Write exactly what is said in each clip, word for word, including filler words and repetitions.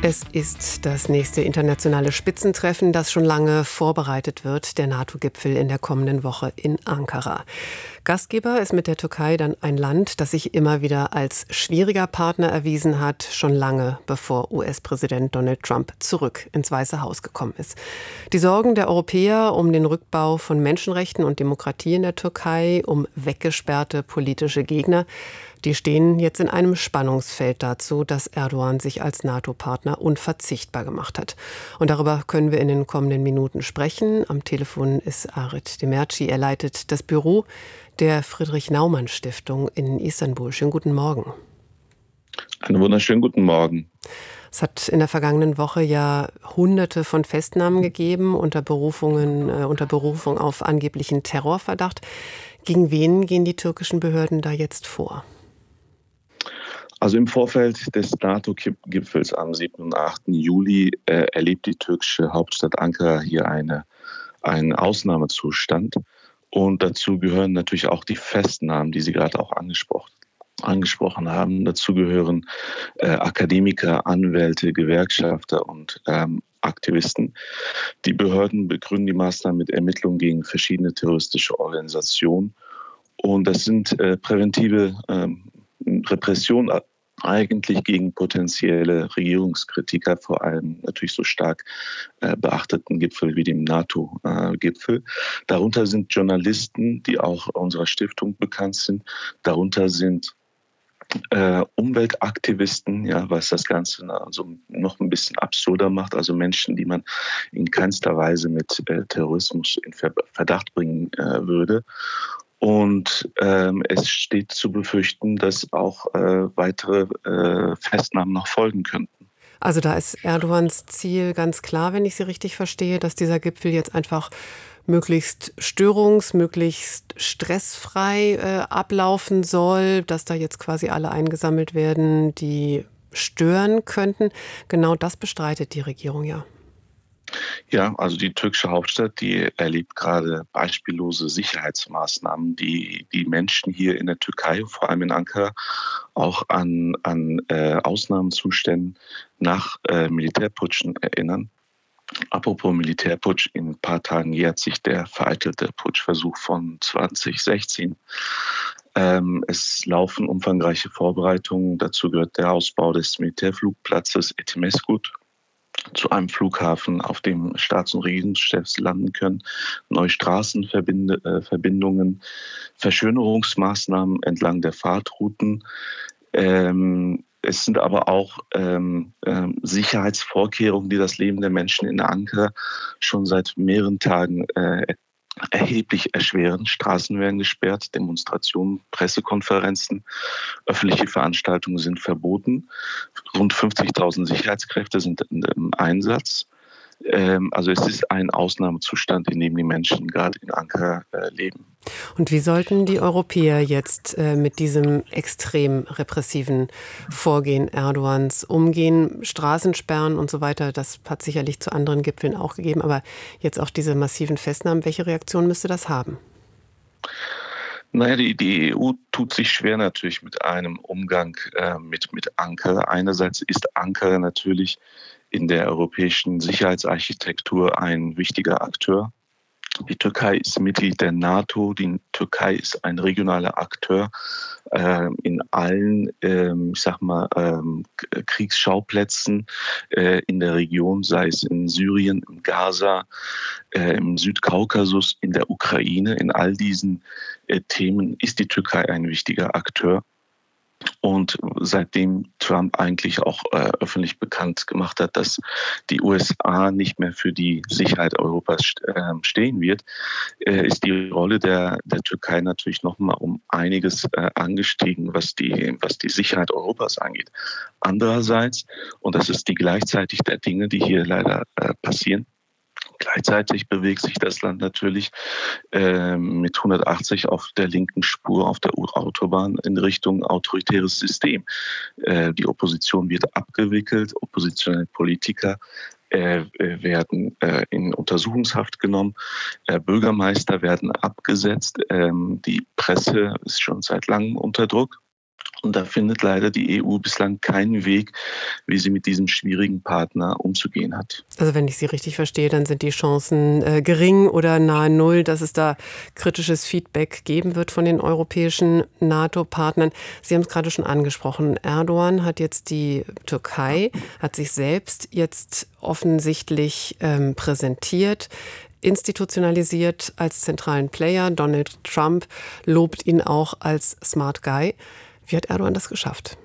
Es ist das nächste internationale Spitzentreffen, das schon lange vorbereitet wird, der NATO-Gipfel in der kommenden Woche in Ankara. Gastgeber ist mit der Türkei dann ein Land, das sich immer wieder als schwieriger Partner erwiesen hat, schon lange bevor U S-Präsident Donald Trump zurück ins Weiße Haus gekommen ist. Die Sorgen der Europäer um den Rückbau von Menschenrechten und Demokratie in der Türkei, um weggesperrte politische Gegner, die stehen jetzt in einem Spannungsfeld dazu, dass Erdogan sich als NATO-Partner unverzichtbar gemacht hat. Und darüber können wir in den kommenden Minuten sprechen. Am Telefon ist Arit Demirci. Er leitet das Büro der Friedrich-Naumann-Stiftung in Istanbul. Schönen guten Morgen. Einen wunderschönen guten Morgen. Es hat in der vergangenen Woche ja Hunderte von Festnahmen gegeben unter Berufungen, äh, unter Berufung auf angeblichen Terrorverdacht. Gegen wen gehen die türkischen Behörden da jetzt vor? Also im Vorfeld des NATO-Gipfels am siebten und achten Juli äh, erlebt die türkische Hauptstadt Ankara hier eine, einen Ausnahmezustand. Und dazu gehören natürlich auch die Festnahmen, die Sie gerade auch angesprochen, angesprochen haben. Dazu gehören äh, Akademiker, Anwälte, Gewerkschafter und ähm, Aktivisten. Die Behörden begründen die Maßnahmen mit Ermittlungen gegen verschiedene terroristische Organisationen. Und das sind äh, präventive ähm, Repression eigentlich gegen potenzielle Regierungskritiker, vor allem natürlich so stark äh, beachteten Gipfel wie dem NATO-Gipfel. Äh, Darunter sind Journalisten, die auch unserer Stiftung bekannt sind. Darunter sind äh, Umweltaktivisten, ja, was das Ganze also noch ein bisschen absurder macht. Also Menschen, die man in keinster Weise mit äh, Terrorismus in Verdacht bringen äh, würde. Und ähm, es steht zu befürchten, dass auch äh, weitere äh, Festnahmen noch folgen könnten. Also da ist Erdogans Ziel ganz klar, wenn ich Sie richtig verstehe, dass dieser Gipfel jetzt einfach möglichst störungs-, möglichst stressfrei äh, ablaufen soll, dass da jetzt quasi alle eingesammelt werden, die stören könnten. Genau das bestreitet die Regierung ja. Ja, also die türkische Hauptstadt, die erlebt gerade beispiellose Sicherheitsmaßnahmen, die die Menschen hier in der Türkei, vor allem in Ankara, auch an, an äh, Ausnahmezuständen nach äh, Militärputschen erinnern. Apropos Militärputsch, in ein paar Tagen jährt sich der vereitelte Putschversuch von zwanzig sechzehn. Ähm, es laufen umfangreiche Vorbereitungen. Dazu gehört der Ausbau des Militärflugplatzes Etimesgut zu einem Flughafen, auf dem Staats- und Regierungschefs landen können, neue Straßenverbindungen, Verschönerungsmaßnahmen entlang der Fahrtrouten. Ähm, es sind aber auch ähm, äh, Sicherheitsvorkehrungen, die das Leben der Menschen in Ankara schon seit mehreren Tagen äh, erheblich erschweren. Straßen werden gesperrt, Demonstrationen, Pressekonferenzen, öffentliche Veranstaltungen sind verboten. Rund fünfzigtausend Sicherheitskräfte sind im Einsatz. Ähm, also es ist ein Ausnahmezustand, in dem die Menschen gerade in Ankara äh, leben. Und wie sollten die Europäer jetzt äh, mit diesem extrem repressiven Vorgehen Erdogans umgehen? Straßensperren und so weiter, das hat sicherlich zu anderen Gipfeln auch gegeben, aber jetzt auch diese massiven Festnahmen, welche Reaktion müsste das haben? Naja, die, die E U tut sich schwer natürlich mit einem Umgang äh, mit, mit Ankara. Einerseits ist Ankara natürlich in der europäischen Sicherheitsarchitektur ein wichtiger Akteur. Die Türkei ist Mitglied der NATO. Die Türkei ist ein regionaler Akteur äh, in allen, ähm, ich sag mal, ähm, Kriegsschauplätzen äh, in der Region, sei es in Syrien, in Gaza, äh, im Südkaukasus, in der Ukraine. In all diesen äh, Themen ist die Türkei ein wichtiger Akteur. Und seitdem Trump eigentlich auch äh, öffentlich bekannt gemacht hat, dass die U S A nicht mehr für die Sicherheit Europas äh, stehen wird, äh, ist die Rolle der, der Türkei natürlich nochmal um einiges äh, angestiegen, was die, was die Sicherheit Europas angeht. Andererseits, und das ist die gleichzeitig der Dinge, die hier leider äh, passieren, gleichzeitig bewegt sich das Land natürlich äh, mit hundertachtzig auf der linken Spur auf der Autobahn in Richtung autoritäres System. Äh, die Opposition wird abgewickelt, oppositionelle Politiker äh, werden äh, in Untersuchungshaft genommen, äh, Bürgermeister werden abgesetzt, äh, die Presse ist schon seit langem unter Druck. Und da findet leider die E U bislang keinen Weg, wie sie mit diesem schwierigen Partner umzugehen hat. Also wenn ich Sie richtig verstehe, dann sind die Chancen äh, gering oder nahe Null, dass es da kritisches Feedback geben wird von den europäischen NATO-Partnern. Sie haben es gerade schon angesprochen. Erdogan hat jetzt die Türkei, hat sich selbst jetzt offensichtlich ähm, präsentiert, institutionalisiert als zentralen Player. Donald Trump lobt ihn auch als Smart Guy. Wie hat Erdogan das geschafft?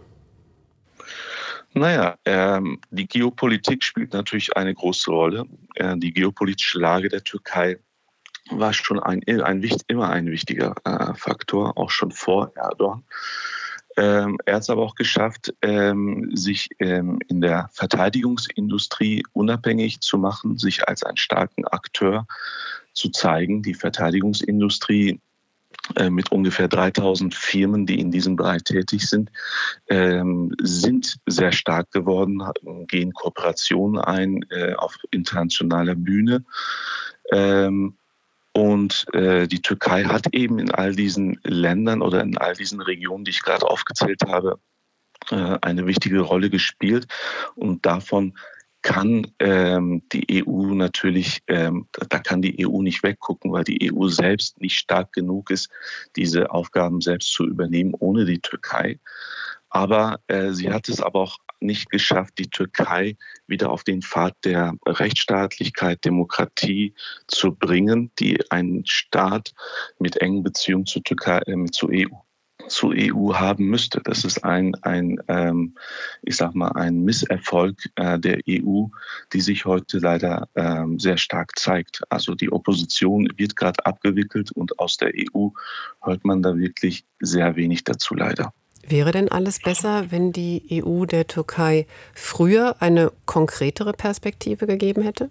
Naja, ähm, die Geopolitik spielt natürlich eine große Rolle. Äh, die geopolitische Lage der Türkei war schon ein, ein, immer ein wichtiger äh, Faktor, auch schon vor Erdogan. Ähm, er hat es aber auch geschafft, ähm, sich ähm, in der Verteidigungsindustrie unabhängig zu machen, sich als einen starken Akteur zu zeigen. Die Verteidigungsindustrie mit ungefähr dreitausend Firmen, die in diesem Bereich tätig sind, ähm, sind sehr stark geworden, gehen Kooperationen ein äh, auf internationaler Bühne. Ähm, und äh, die Türkei hat eben in all diesen Ländern oder in all diesen Regionen, die ich gerade aufgezählt habe, äh, eine wichtige Rolle gespielt. Und davon kann ähm, die E U natürlich, ähm, da kann die E U nicht weggucken, weil die E U selbst nicht stark genug ist, diese Aufgaben selbst zu übernehmen ohne die Türkei. Aber äh, sie hat es aber auch nicht geschafft, die Türkei wieder auf den Pfad der Rechtsstaatlichkeit, Demokratie zu bringen, die ein Staat mit engen Beziehungen zur Türkei, äh, zur E U zur E U haben müsste. Das ist ein, ein ähm, ich sag mal, ein Misserfolg äh, der E U, die sich heute leider ähm, sehr stark zeigt. Also die Opposition wird gerade abgewickelt und aus der E U hört man da wirklich sehr wenig dazu leider. Wäre denn alles besser, wenn die E U der Türkei früher eine konkretere Perspektive gegeben hätte?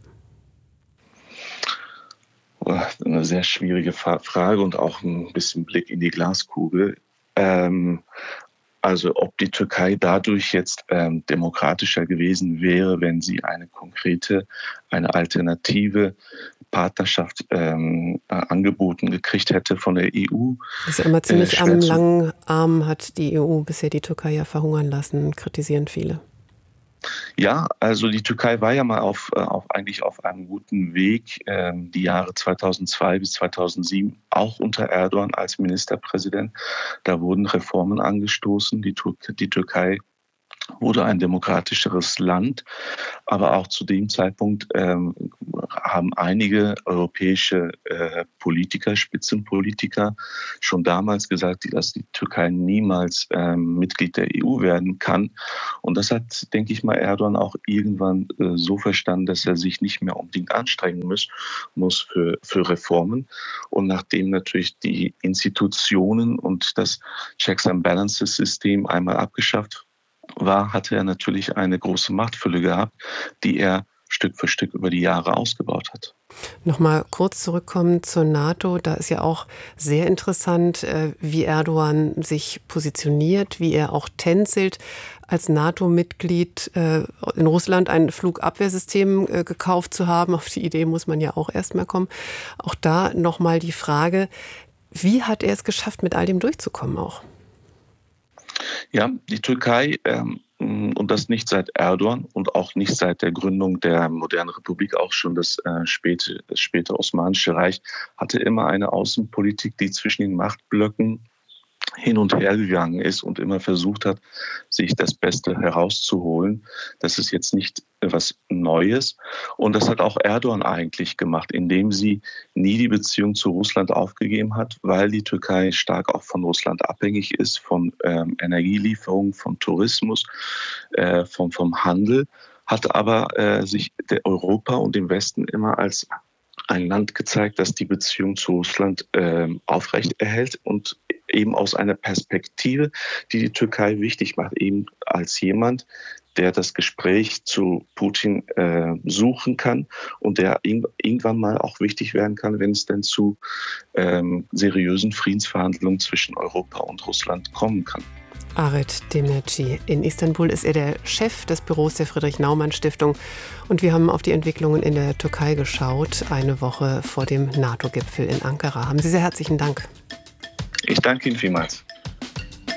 Eine sehr schwierige Frage und auch ein bisschen Blick in die Glaskugel. Ähm, also ob die Türkei dadurch jetzt ähm, demokratischer gewesen wäre, wenn sie eine konkrete, eine alternative Partnerschaft ähm, äh, angeboten gekriegt hätte von der E U. Das ist ja immer ziemlich äh, am langen Arm, hat die E U bisher die Türkei ja verhungern lassen, kritisieren viele. Ja, also die Türkei war ja mal auf, auf eigentlich auf einem guten Weg, ähm, die Jahre zweitausendzwei bis zweitausendsieben, auch unter Erdogan als Ministerpräsident. Da wurden Reformen angestoßen. Die, Tür- die Türkei wurde ein demokratischeres Land, aber auch zu dem Zeitpunkt ähm, haben einige europäische äh, Politiker, Spitzenpolitiker schon damals gesagt, dass die Türkei niemals ähm, Mitglied der E U werden kann. Und das hat, denke ich mal, Erdogan auch irgendwann äh, so verstanden, dass er sich nicht mehr unbedingt anstrengen muss, muss für, für Reformen. Und nachdem natürlich die Institutionen und das Checks and Balances System einmal abgeschafft war, hatte er natürlich eine große Machtfülle gehabt, die er Stück für Stück über die Jahre ausgebaut hat. Nochmal kurz zurückkommen zur NATO. Da ist ja auch sehr interessant, wie Erdogan sich positioniert, wie er auch tänzelt. Als NATO-Mitglied in Russland ein Flugabwehrsystem gekauft zu haben, auf die Idee muss man ja auch erstmal kommen. Auch da nochmal die Frage, wie hat er es geschafft, mit all dem durchzukommen auch? Ja, die Türkei, ähm, und das nicht seit Erdogan und auch nicht seit der Gründung der modernen Republik, auch schon das, äh, späte, das späte Osmanische Reich, hatte immer eine Außenpolitik, die zwischen den Machtblöcken hin und her gegangen ist und immer versucht hat, sich das Beste herauszuholen. Das ist jetzt nicht etwas Neues. Und das hat auch Erdogan eigentlich gemacht, indem sie nie die Beziehung zu Russland aufgegeben hat, weil die Türkei stark auch von Russland abhängig ist, von ähm, Energielieferungen, von Tourismus, äh, vom, vom Handel, hat aber äh, sich der Europa und dem Westen immer als ein Land gezeigt, das die Beziehung zu Russland äh, aufrecht erhält und eben aus einer Perspektive, die die Türkei wichtig macht, eben als jemand, der das Gespräch zu Putin äh, suchen kann und der irgendwann mal auch wichtig werden kann, wenn es denn zu ähm, seriösen Friedensverhandlungen zwischen Europa und Russland kommen kann. Aret Demirci. In Istanbul ist er der Chef des Büros der Friedrich-Naumann-Stiftung. Und wir haben auf die Entwicklungen in der Türkei geschaut, eine Woche vor dem NATO-Gipfel in Ankara. Haben Sie sehr herzlichen Dank. Ich danke Ihnen vielmals.